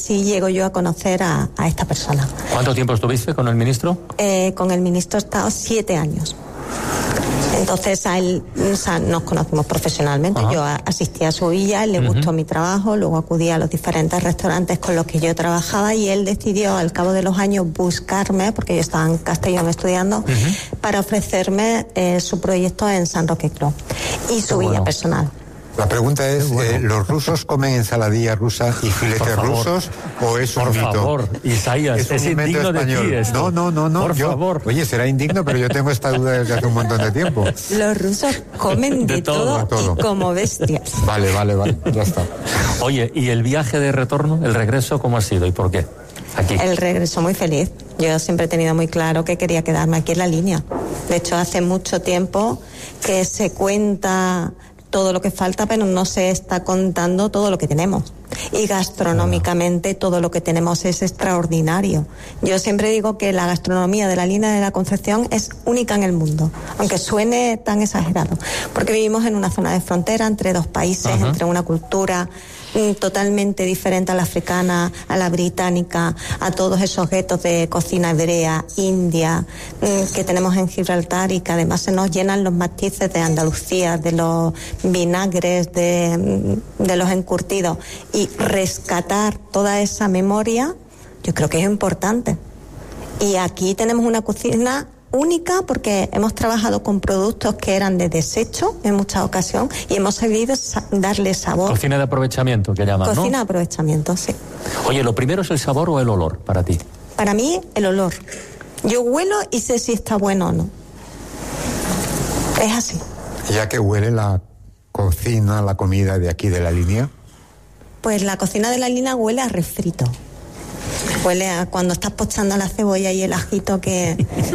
sí llego yo a conocer a esta persona. ¿Cuánto tiempo estuviste con el ministro? Con el ministro he estado 7 años. Entonces a él, nos conocimos profesionalmente. Ajá. Yo asistí a su villa, él le gustó mi trabajo, luego acudí a los diferentes restaurantes con los que yo trabajaba y él decidió al cabo de los años buscarme, porque yo estaba en Castellón estudiando, para ofrecerme su proyecto en San Roque Club y su villa personal. La pregunta es, ¿los rusos comen ensaladilla rusa y filetes rusos o es un mito? Por favor, Isaías, es indigno español. De ti esto. No. Por favor. Oye, será indigno, pero yo tengo esta duda desde hace un montón de tiempo. Los rusos comen de todo y como bestias. Vale, ya está. Oye, ¿y el viaje de retorno, el regreso, cómo ha sido y por qué? Aquí. El regreso muy feliz. Yo siempre he tenido muy claro que quería quedarme aquí en la línea. De hecho, hace mucho tiempo que se cuenta todo lo que falta, pero no se está contando todo lo que tenemos. Y gastronómicamente todo lo que tenemos es extraordinario. Yo siempre digo que la gastronomía de la línea de la Concepción es única en el mundo, aunque suene tan exagerado, porque vivimos en una zona de frontera entre dos países, entre una cultura totalmente diferente a la africana, a la británica, a todos esos guetos de cocina hebrea, india, que tenemos en Gibraltar y que además se nos llenan los matices de Andalucía, de los vinagres, de los encurtidos, y rescatar toda esa memoria, yo creo que es importante. Y aquí tenemos una cocina única porque hemos trabajado con productos que eran de desecho en muchas ocasiones y hemos sabido darle sabor. Cocina de aprovechamiento, que llaman, ¿no? Cocina de aprovechamiento, sí. Oye, ¿lo primero es el sabor o el olor para ti? Para mí, el olor. Yo huelo y sé si está bueno o no. Es así. ¿Ya que huele la cocina, la comida de aquí de la línea? Pues la cocina de la línea huele a refrito. Huele a cuando estás pochando la cebolla y el ajito que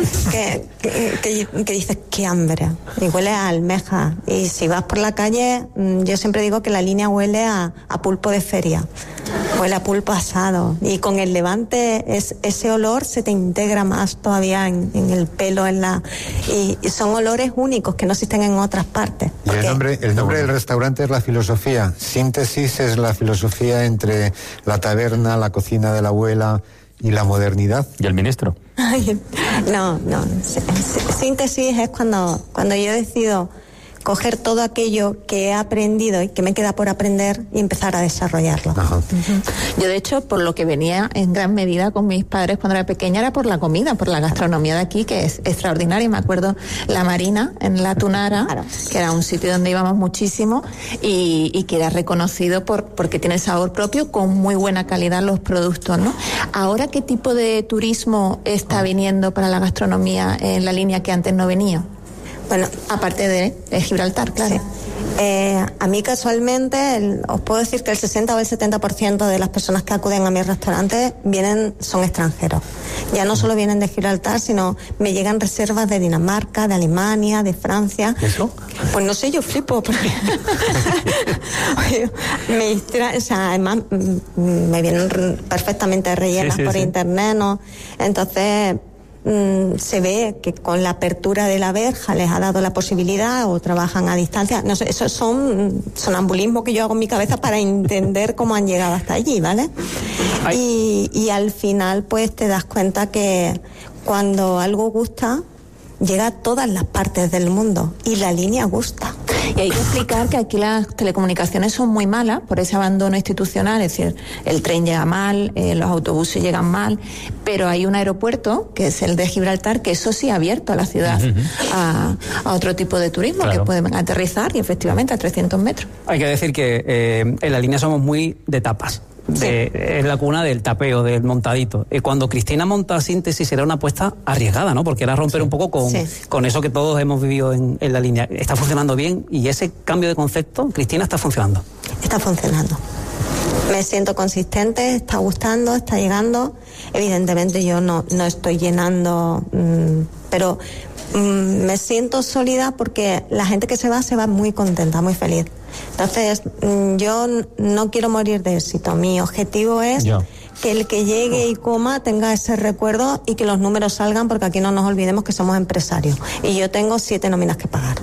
dices, qué hambre. Y huele a almeja. Y si vas por la calle, yo siempre digo que la línea huele a pulpo de feria. Huele a pulpo asado. Y con el levante ese olor se te integra más todavía en el pelo, y son olores únicos que no existen en otras partes. Y el nombre del restaurante es La Filosofía. Síntesis es la filosofía entre la taberna, la cocina de la abuela y la modernidad. ¿Y el ministro? No. Síntesis es cuando yo decido coger todo aquello que he aprendido y que me queda por aprender y empezar a desarrollarlo. Yo, de hecho, por lo que venía en gran medida con mis padres cuando era pequeña, era por la comida, por la gastronomía de aquí, que es extraordinaria. Me acuerdo La Marina, en La Tunara, claro, que era un sitio donde íbamos muchísimo y que era reconocido porque tiene sabor propio, con muy buena calidad los productos, ¿no? Ahora, ¿qué tipo de turismo está viniendo para la gastronomía en la línea que antes no venía? Bueno, aparte de Gibraltar, claro. Sí. A mí casualmente, os puedo decir que el 60 o el 70% de las personas que acuden a mis restaurantes son extranjeros. Ya no solo vienen de Gibraltar, sino me llegan reservas de Dinamarca, de Alemania, de Francia. ¿Eso? Pues no sé, yo flipo. Porque además me vienen perfectamente rellenas por internet, ¿no? Entonces se ve que con la apertura de la verja les ha dado la posibilidad, o trabajan a distancia, no sé, eso son sonambulismo que yo hago en mi cabeza para entender cómo han llegado hasta allí, ¿vale? Y al final pues te das cuenta que cuando algo gusta llega a todas las partes del mundo y la línea gusta. Y hay que explicar que aquí las telecomunicaciones son muy malas por ese abandono institucional, es decir, el tren llega mal, los autobuses llegan mal, pero hay un aeropuerto, que es el de Gibraltar, que eso sí ha abierto a la ciudad a otro tipo de turismo, claro, que pueden aterrizar y efectivamente a 300 metros. Hay que decir que en la línea somos muy de tapas. Es la cuna del tapeo, del montadito. Cuando Cristina monta Síntesis era una apuesta arriesgada, ¿no? Porque era romper un poco con eso que todos hemos vivido en la línea. Está funcionando bien y ese cambio de concepto, Cristina, está funcionando. Está funcionando. Me siento consistente, está gustando, está llegando. Evidentemente yo no estoy llenando, pero me siento sólida porque la gente que se va muy contenta, muy feliz. Entonces, yo no quiero morir de éxito. Mi objetivo es que el que llegue y coma tenga ese recuerdo y que los números salgan, porque aquí no nos olvidemos que somos empresarios. Y yo tengo 7 nóminas que pagar.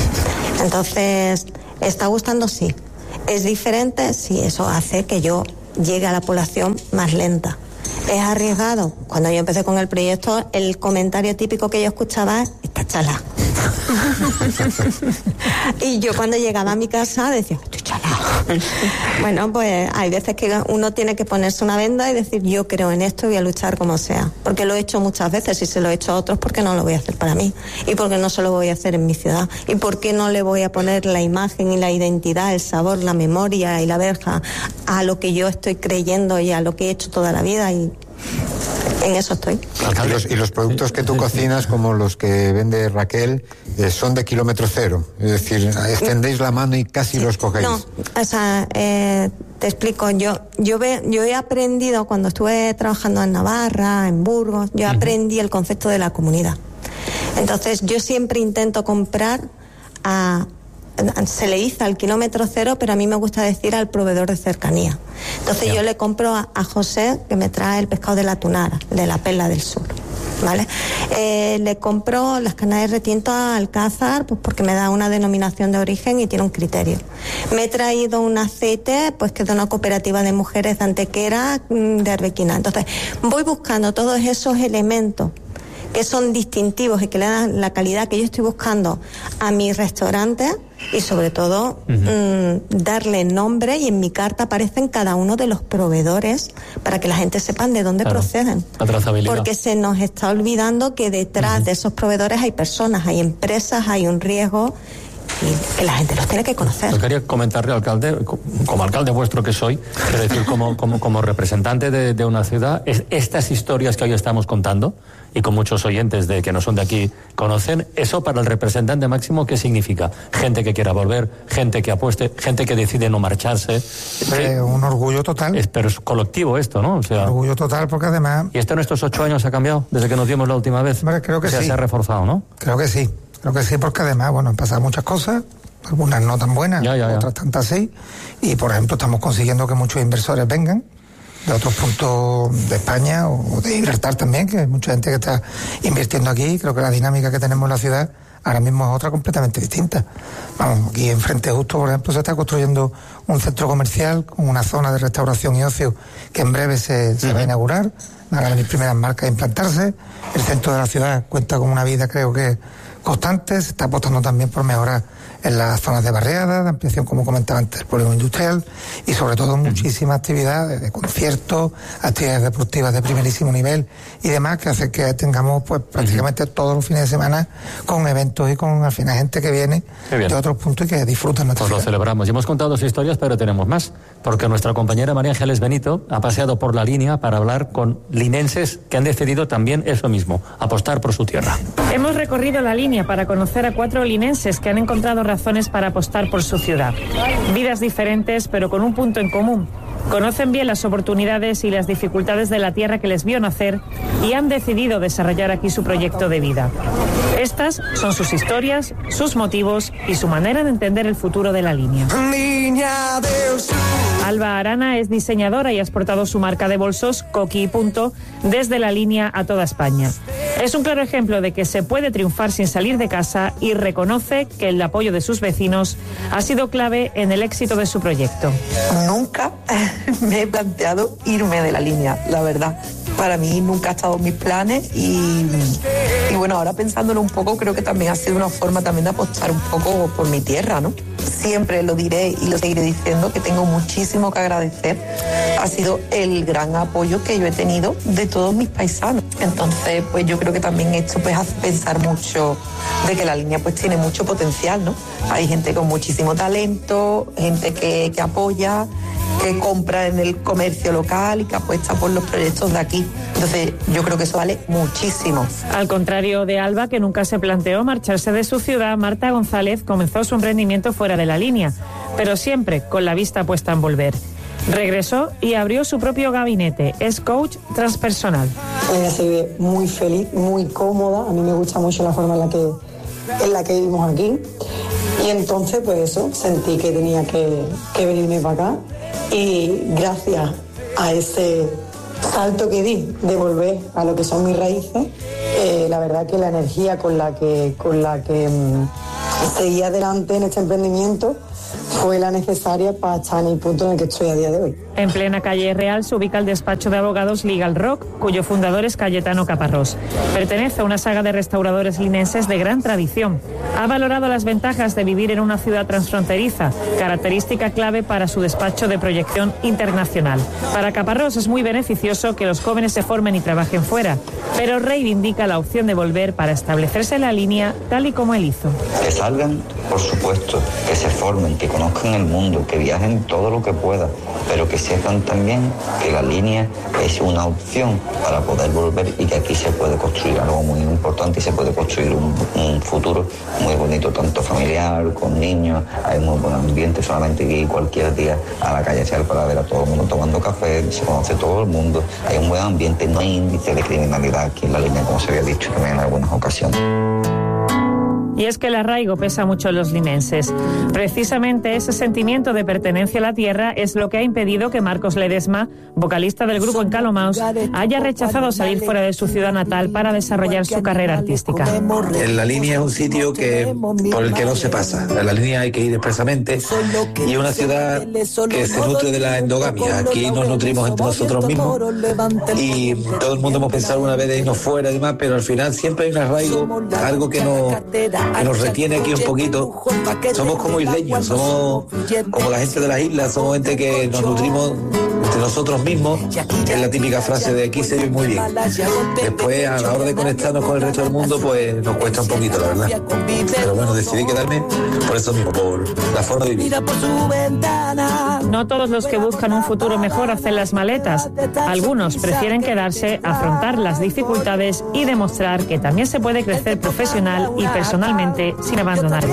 Entonces, ¿está gustando? Sí. ¿Es diferente? Sí, eso hace que yo llegue a la población más lenta. Es arriesgado. Cuando yo empecé con el proyecto, el comentario típico que yo escuchaba es: está chala. Y yo cuando llegaba a mi casa decía: estoy chala. Bueno, pues hay veces que uno tiene que ponerse una venda y decir: yo creo en esto y voy a luchar como sea. Porque lo he hecho muchas veces, y se lo he hecho a otros, porque no lo voy a hacer para mí. Y porque no se lo voy a hacer en mi ciudad. Y porque no le voy a poner la imagen y la identidad, el sabor, la memoria y la verja a lo que yo estoy creyendo y a lo que he hecho toda la vida. Y en eso estoy. Y los productos que tú cocinas, como los que vende Raquel, son de kilómetro cero. Es decir, extendéis la mano y casi los cogéis. No, o sea, te explico. Yo he aprendido, cuando estuve trabajando en Navarra, en Burgos, yo aprendí el concepto de la comunidad. Entonces, yo siempre intento comprar se le dice al kilómetro cero, pero a mí me gusta decir al proveedor de cercanía. Entonces yo le compro a José, que me trae el pescado de la Tunara, de la Perla del Sur, ¿vale? Le compro las canas de retinto a Alcázar, pues porque me da una denominación de origen y tiene un criterio. Me he traído un aceite, pues que es de una cooperativa de mujeres de Antequera, de Arbequina. Entonces voy buscando todos esos elementos que son distintivos y que le dan la calidad que yo estoy buscando a mi restaurante, y sobre todo darle nombre, y en mi carta aparecen cada uno de los proveedores para que la gente sepan de dónde proceden. La trazabilidad. Porque se nos está olvidando que detrás de esos proveedores hay personas, hay empresas, hay un riesgo, y que la gente los tiene que conocer. Yo quería comentarle, alcalde, como alcalde vuestro que soy, quiero decir, como representante de una ciudad, estas historias que hoy estamos contando, y con muchos oyentes que no son de aquí conocen, eso para el representante máximo, ¿qué significa? Gente que quiera volver, gente que apueste, gente que decide no marcharse. Un orgullo total. Pero es colectivo esto, ¿no? O sea, un orgullo total, porque además... ¿Y esto en estos 8 años ha cambiado desde que nos vimos la última vez? Hombre, creo que sí. Se ha reforzado, ¿no? Creo que sí, porque además, bueno, han pasado muchas cosas, algunas no tan buenas, otras tantas sí, y por ejemplo estamos consiguiendo que muchos inversores vengan de otros puntos de España o de Gibraltar también, que hay mucha gente que está invirtiendo aquí. Creo que la dinámica que tenemos en la ciudad ahora mismo es otra completamente distinta. Vamos, aquí enfrente justo, por ejemplo, se está construyendo un centro comercial con una zona de restauración y ocio que en breve se va a inaugurar. Van a venir primeras marcas a implantarse. El centro de la ciudad cuenta con una vida, creo que constante. Se está apostando también por mejorar en las zonas de barriada, de ampliación, como comentaba antes, del polígono industrial, y sobre todo muchísimas actividades de conciertos, actividades deportivas de primerísimo nivel y demás, que hace que tengamos pues prácticamente todos los fines de semana con eventos y con al final gente que viene de otros puntos y que disfrutan nuestra ciudad. Lo celebramos. Y hemos contado 2 historias, pero tenemos más, porque nuestra compañera María Ángeles Benito ha paseado por la línea para hablar con linenses que han decidido también eso mismo, apostar por su tierra. Hemos recorrido la línea para conocer a 4 linenses que han encontrado razones para apostar por su ciudad. Vidas diferentes, pero con un punto en común. Conocen bien las oportunidades y las dificultades de la tierra que les vio nacer y han decidido desarrollar aquí su proyecto de vida. Estas son sus historias, sus motivos y su manera de entender el futuro de la línea. Alba Arana es diseñadora y ha exportado su marca de bolsos, Coqui y Punto, desde la línea a toda España. Es un claro ejemplo de que se puede triunfar sin salir de casa y reconoce que el apoyo de sus vecinos ha sido clave en el éxito de su proyecto. Nunca me he planteado irme de la línea, la verdad. Para mí nunca ha estado en mis planes y bueno, ahora pensándolo un poco, creo que también ha sido una forma también de apostar un poco por mi tierra, ¿no? Siempre lo diré y lo seguiré diciendo, que tengo muchísimo que agradecer. Ha sido el gran apoyo que yo he tenido de todos mis paisanos. Entonces, pues yo creo que también esto pues hace pensar mucho de que la línea pues tiene mucho potencial, ¿no? Hay gente con muchísimo talento, gente que apoya, que compra en el comercio local y que apuesta por los proyectos de aquí. Entonces yo creo que eso vale muchísimo. Al contrario de Alba, que nunca se planteó marcharse de su ciudad, Marta González comenzó su emprendimiento fuera de la línea, pero siempre con la vista puesta en volver. Regresó y abrió su propio gabinete. Es coach transpersonal. Ella se ve muy feliz, muy cómoda. A mí me gusta mucho la forma en la que vivimos aquí. Y entonces, pues eso, sentí que tenía que venirme para acá. Y gracias a ese salto que di de volver a lo que son mis raíces, la verdad que la energía con la que seguí adelante en este emprendimiento fue la necesaria para estar en el punto en el que estoy a día de hoy. En plena calle Real se ubica el despacho de abogados Legal Rock, cuyo fundador es Cayetano Caparrós. Pertenece a una saga de restauradores linenses de gran tradición. Ha valorado las ventajas de vivir en una ciudad transfronteriza, característica clave para su despacho de proyección internacional. Para Caparrós es muy beneficioso que los jóvenes se formen y trabajen fuera, pero reivindica la opción de volver para establecerse en la línea tal y como él hizo. Que salgan, por supuesto, que se formen, que conozcan el mundo, que viajen todo lo que puedan, pero que sepan también que la línea es una opción para poder volver y que aquí se puede construir algo muy importante y se puede construir un futuro muy bonito, tanto familiar, con niños. Hay muy buen ambiente, solamente ir cualquier día a la calle Real para ver a todo el mundo tomando café, se conoce todo el mundo, hay un buen ambiente, no hay índice de criminalidad aquí en la línea, como se había dicho también en algunas ocasiones. Y es que el arraigo pesa mucho en los linenses. Precisamente ese sentimiento de pertenencia a la tierra es lo que ha impedido que Marcos Ledesma, vocalista del grupo Encalomaos, haya rechazado salir fuera de su ciudad natal para desarrollar su carrera artística. En la línea es un sitio por el que no se pasa. En la línea hay que ir expresamente y es una ciudad que se nutre de la endogamia. Aquí nos nutrimos entre nosotros mismos y todo el mundo hemos pensado una vez de irnos fuera y demás, pero al final siempre hay un arraigo, algo que nos retiene aquí un poquito. Somos como isleños, somos como la gente de las islas, somos gente que nos nutrimos entre nosotros mismos. Es la típica frase de aquí se vive muy bien. Después, a la hora de conectarnos con el resto del mundo, pues nos cuesta un poquito, la verdad. Pero bueno, decidí quedarme por eso mismo, por la forma de vivir. No todos los que buscan un futuro mejor hacen las maletas. Algunos prefieren quedarse, afrontar las dificultades y demostrar que también se puede crecer profesional y personalmente sin abandonar.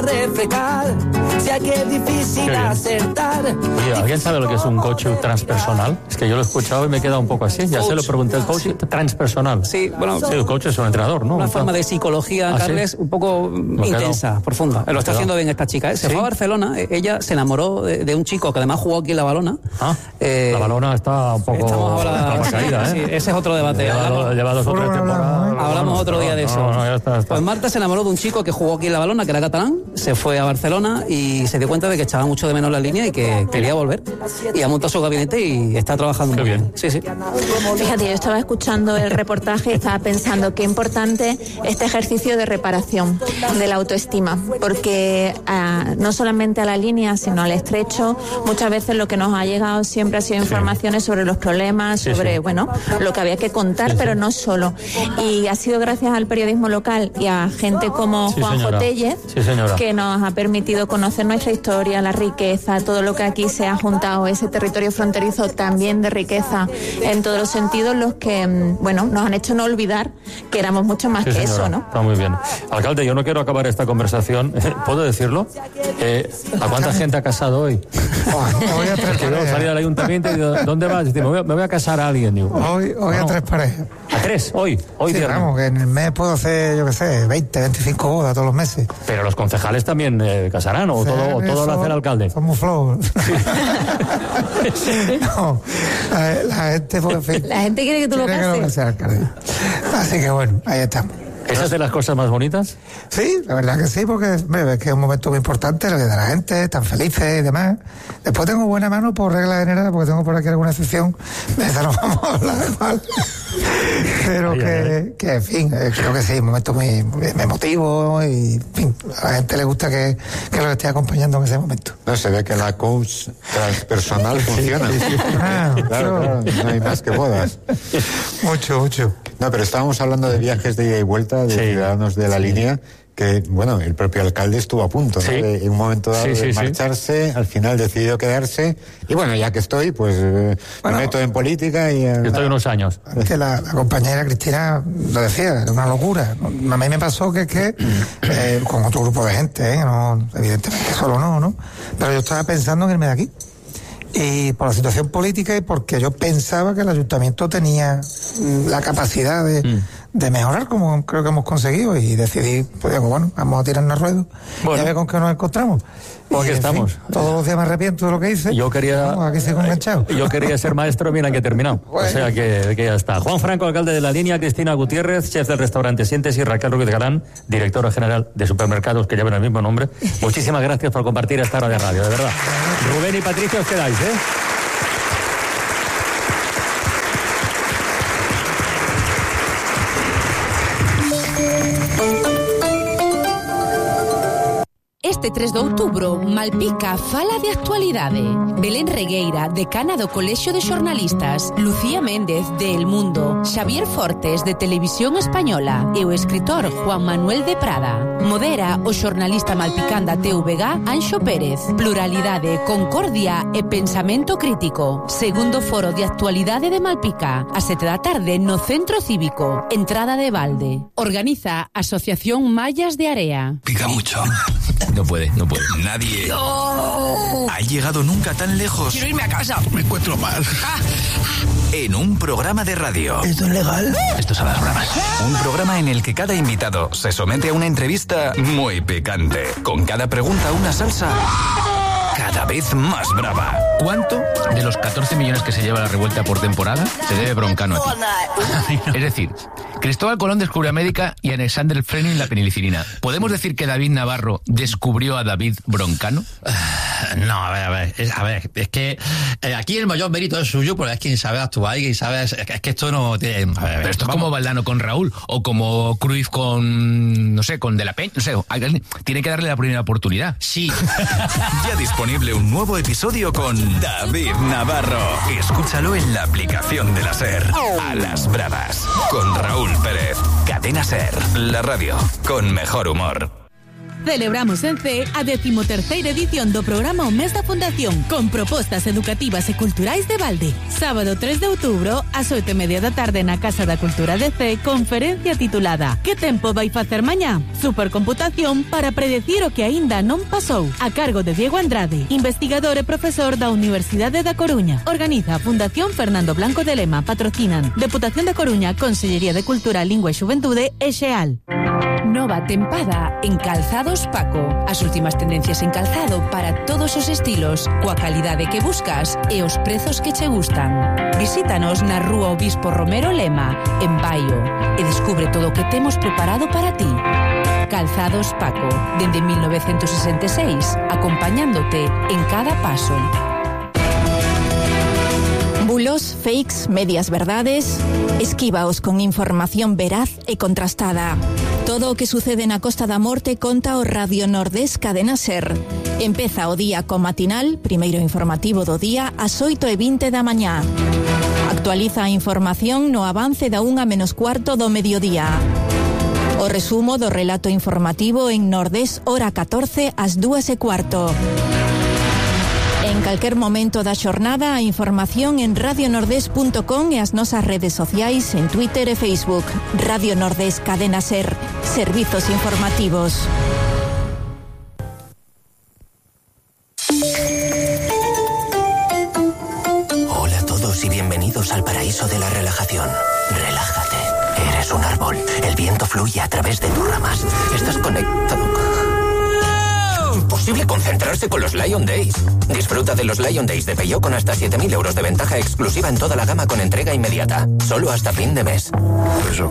Oye, ¿alguien sabe lo que es un coach transpersonal? Es que yo lo he escuchado y me he quedado un poco así. Ya se lo pregunté, el coach transpersonal. Sí, bueno. Sí, el coach es un entrenador, ¿no? Una forma de psicología, Carles, un poco intensa, profunda. Lo está haciendo bien esta chica. Se fue a Barcelona, ella se enamoró de un chico que además jugó aquí en La Balona. La Balona está un poco... Estamos ahora... caída, sí, ese es otro debate. Lleva 2 o 3 temporadas. Hablamos otro día de eso. Ya está. Pues Marta se enamoró de un chico que jugó aquí en La Balona, que era catalán, se fue a Barcelona y se dio cuenta de que echaba mucho de menos la línea y que quería volver. Y ha montado su gabinete y está trabajando muy bien. Sí, sí. Fíjate, yo estaba escuchando el reportaje y estaba pensando qué importante este ejercicio de reparación de la autoestima, porque no solamente a la línea, sino al estrecho, muchas veces lo que nos ha llegado siempre ha sido informaciones sobre los problemas, sobre, bueno, lo que había que contar, pero no solo. Y ha sido gracias al periodismo local y a gente como Juanjo Tellez, que nos ha permitido conocer nuestra historia, la riqueza, todo lo que aquí se ha juntado, ese territorio fronterizo también de riqueza en todos los sentidos, los que, bueno, nos han hecho no olvidar que éramos mucho más que eso, ¿no? Está muy bien. Alcalde, yo no quiero acabar esta conversación, ¿puedo decirlo? ¿A cuánta gente ha casado hoy? Hoy a 3 parejas. Salir al ayuntamiento y digo, ¿dónde vas? Y digo, me voy a casar a alguien. Digo, hoy a 3 parejas. ¿A 3? Hoy sí, vamos, que en el mes puedo hacer, yo qué sé, 20, 25 bodas todos los meses. Pero los concejales también casarán, o todo lo hace el alcalde. Somos flow. No, la gente, pues, en fin, la gente quiere que tú lo cases. Así que bueno, ahí estamos. ¿Esas de las cosas más bonitas? Sí, la verdad que sí, porque es que es un momento muy importante, lo que da la gente, tan felices y demás. Después tengo buena mano por regla general, porque tengo por aquí alguna excepción, de esa no vamos a hablar mal. Pero que en fin, creo que sí, un momento muy emotivo y, en fin, a la gente le gusta que lo esté acompañando en ese momento. No, se ve que la coach transpersonal funciona. Claro, no hay más que bodas. Mucho. No, pero estábamos hablando de viajes de ida y vuelta de ciudadanos de la línea, que, bueno, el propio alcalde estuvo a punto, ¿no? En un momento dado de marcharse, al final decidió quedarse, y bueno, ya que estoy, pues me meto en política y... estoy unos años. Que la compañera Cristina lo decía, era una locura. A mí me pasó que con otro grupo de gente, no, evidentemente solo no, pero yo estaba pensando en irme de aquí. Y por la situación política y porque yo pensaba que el ayuntamiento tenía la capacidad mejorar, como creo que hemos conseguido, y decidí, pues digo, bueno, vamos a tirarnos ruedos y a ver con qué nos encontramos. Pues aquí estamos. Fin, todos los días me arrepiento de lo que hice. Yo quería ser maestro, mira que he terminado. Bueno. O sea que ya está. Juan Franco, alcalde de La Línea, Cristina Gutiérrez, chef del restaurante Sientes, y Raquel Ruiz Galán, directora general de supermercados que llevan el mismo nombre. Muchísimas gracias por compartir esta hora de radio, de verdad. Rubén y Patricia, os quedáis, ¿eh? Este 3 de outubro, Malpica fala de actualidade. Belén Regueira, decana do Colexio de Xornalistas, Lucía Méndez, de El Mundo, Xavier Fortes, de Televisión Española, e o escritor Juan Manuel de Prada. Modera o xornalista malpicán da TVG, Anxo Pérez. Pluralidade, concordia e pensamento crítico. Segundo foro de actualidade de Malpica, a 7 da tarde no Centro Cívico, entrada de balde. Organiza Asociación Mayas de Area. Pica mucho. No puede. Nadie ha llegado nunca tan lejos. Quiero irme a casa. Me encuentro mal. En un programa de radio. ¿Esto es legal? Esto son las bromas. Un programa en el que cada invitado se somete a una entrevista muy picante. Con cada pregunta una salsa cada vez más brava. ¿Cuánto de los 14 millones que se lleva la revuelta por temporada se debe Broncano a ti? Es decir, Cristóbal Colón descubrió América y Alexander Fleming la penicilina. ¿Podemos decir que David Navarro descubrió a David Broncano? No, a ver, es que aquí el mayor mérito es suyo, porque es quien sabe actuar y quien sabe, es que esto no tiene... Pero esto es como Valdano con Raúl, o como Cruyff con, no sé, con De la Peña, no sé, tiene que darle la primera oportunidad. Sí. Ya disponible un nuevo episodio con David Navarro. Escúchalo en la aplicación de la SER. A las bravas, con Raúl Pérez. Cadena SER, la radio con mejor humor. Celebramos en CEE a 13ª edición do programa O Mes da Fundación, con propostas educativas e culturais de balde. Sábado 3 de outubro, ás 8:30 da tarde na Casa da Cultura de CEE, conferencia titulada Que tempo vai facer mañá? Supercomputación para predecir o que aínda non pasou, a cargo de Diego Andrade, investigador e profesor da Universidade da Coruña. Organiza a Fundación Fernando Blanco de Lema, patrocinan Deputación da Coruña, Consellería de Cultura, Lingua e Xuventude e XEAL. Nova tempada en Calzados Paco. As últimas tendencias en calzado para todos os estilos, coa calidade que buscas e os prezos que che gustan. Visítanos na Rúa Obispo Romero Lema, en Baio, e descubre todo o que temos preparado para ti. Calzados Paco, dende 1966, acompañándote en cada paso. Bulos, fakes, medias verdades, esquívaos con información veraz e contrastada. Todo o que sucede na Costa da Morte conta o Radio Nordés Cadena SER. Empeza o día co matinal, primeiro informativo do día, ás 8:20 da mañá. Actualiza a información no avance da 1:15 do mediodía. O resumo do relato informativo en Nordés, hora 14, ás 2:15. En calquer momento da xornada, a información en radionordés.com e as nosas redes sociais en Twitter e Facebook. Radio Nordés Cadena SER. Servizos informativos. Hola a todos y bienvenidos al paraíso de la relajación. Relájate. Eres un árbol. El viento fluye a través de tus ramas. Estás conectado. Imposible concentrarse con los Lion Days. Disfruta de los Lion Days de Peugeot con hasta 7.000 euros de ventaja exclusiva en toda la gama con entrega inmediata. Solo hasta fin de mes. Eso.